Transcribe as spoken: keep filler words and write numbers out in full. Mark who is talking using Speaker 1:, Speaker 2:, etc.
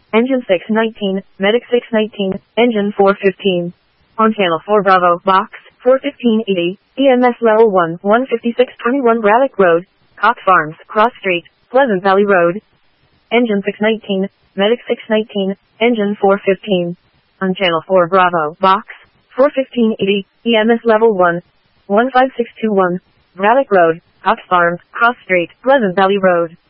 Speaker 1: Engine six nineteen, Medic six nineteen, Engine four fifteen. On Channel four Bravo, Box four fifteen eighty, E M S Level one, one fifty-six twenty-one Braddock Road, Cox Farms, Cross Street, Pleasant Valley Road. Engine six nineteen, Medic six nineteen, Engine four fifteen. On Channel four Bravo, Box four fifteen eighty, E M S Level one, one five six two one, Braddock Road, Cox Farms, Cross Street, Pleasant Valley Road.